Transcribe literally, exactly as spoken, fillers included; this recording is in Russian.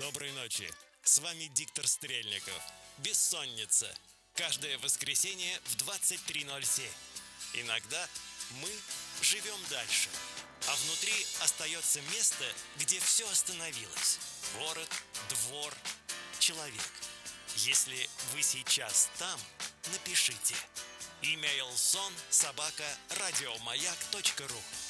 Доброй ночи. С вами диктор Стрельников. Бессонница. Каждое воскресенье в двадцать три ноль семь. Иногда мы живем дальше, а внутри остается место, где все остановилось. Город, двор, человек. Если вы сейчас там, напишите. Имейл сон собака радиомаяк точка ру.